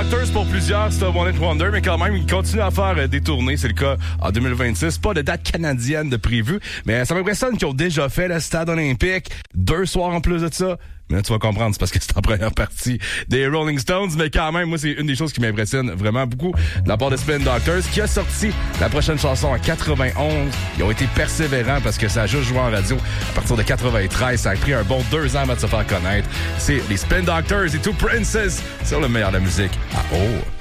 Doctors, pour plusieurs, c'est un One Hit Wonder, mais quand même, ils continuent à faire des tournées. C'est le cas en 2026. Pas de date canadienne de prévue, mais ça m'impressionne qu'ils ont déjà fait le stade olympique 2 soirs en plus de ça. Mais là, tu vas comprendre, c'est parce que c'est en première partie des Rolling Stones. Mais quand même, moi, c'est une des choses qui m'impressionne vraiment beaucoup de la part de Spin Doctors, qui a sorti la prochaine chanson en 91. Ils ont été persévérants parce que ça a juste joué en radio à partir de 93. Ça a pris un bon 2 ans avant de se faire connaître. C'est les Spin Doctors et tout Princess sur le meilleur de la musique à haut.